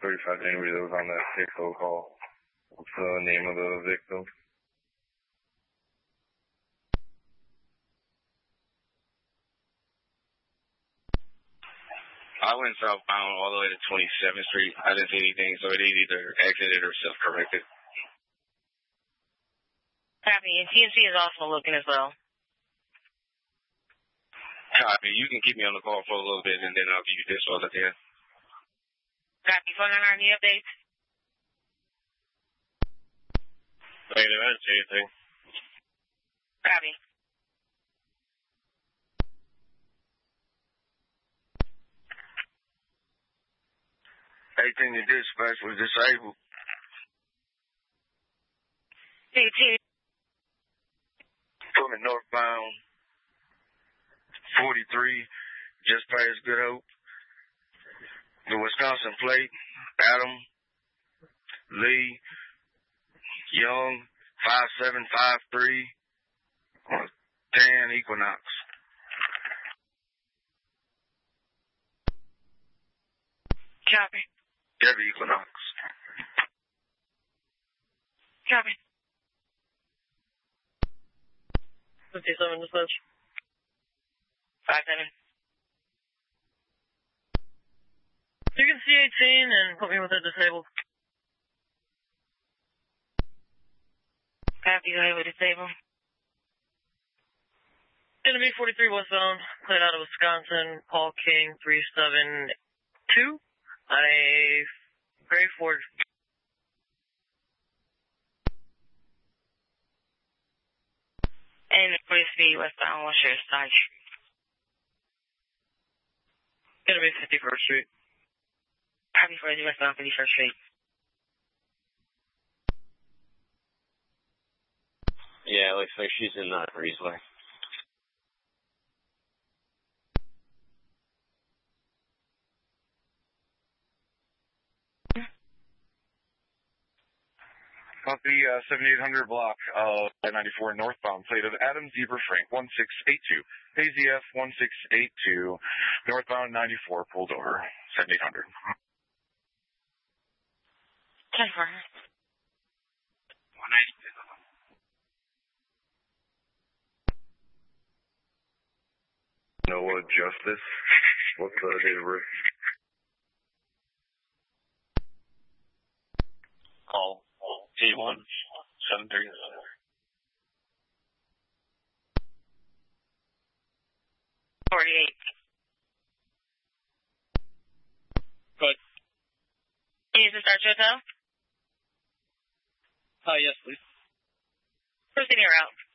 35 January that was on that 6-0 call. What's the name of the victim? I went southbound all the way to 27th Street. I didn't see anything, so it either exited or self-corrected. Copy. And TNC is also looking as well. Copy. You can keep me on the call for a little bit, and then I'll give you this while I can. Copy. 499, any updates? Negative, I didn't see anything. Copy. Anything you dispatch was disabled. CT. Coming northbound 43, just past Good Hope. The Wisconsin plate, Adam Lee Young, 5753, 10 Equinox. Copy. Chevy Equinox. Copy. 57 dispatch. 57. You can see 18 and put me with it disabled. Copy, go ahead with disabled. Enemy 43 westbound, played out of Wisconsin, Paul King 372 on a gray Ford. And 40 speed westbound, what's your stage? Enemy 51st Street. Copy, 40 westbound, 51st Street. Yeah, it looks like she's in Breezeway. Copy, 7800 block, 94 northbound, plate of Adam Zebra Frank, 1682. AZF 1682, northbound 94, pulled over, 7800. 10-4. 190. Noah Justice, what's the date of birth? Call T1 73. 48. Good. Can you use the start your hotel? Yes, please. Proceed your route.